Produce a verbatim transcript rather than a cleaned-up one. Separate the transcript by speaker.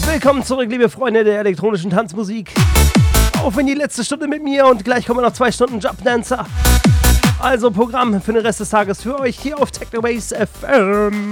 Speaker 1: Willkommen zurück, liebe Freunde der elektronischen Tanzmusik. Auf in die letzte Stunde mit mir und gleich kommen noch zwei Stunden Jump Dancer. Also Programm für den Rest des Tages für euch hier auf Technowaves F M.